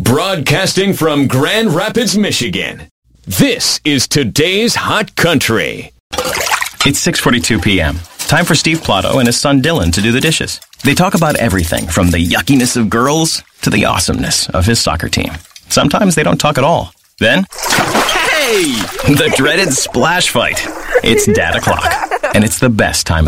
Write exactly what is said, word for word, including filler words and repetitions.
Broadcasting from Grand Rapids, Michigan, this is today's Hot Country. It's six forty-two p.m. Time for Steve Plotto and his son Dylan to do the dishes. They talk about everything from the yuckiness of girls to the awesomeness of his soccer team. Sometimes they don't talk at all. Then, hey! The dreaded splash fight. It's Dad O'Clock, and it's the best time of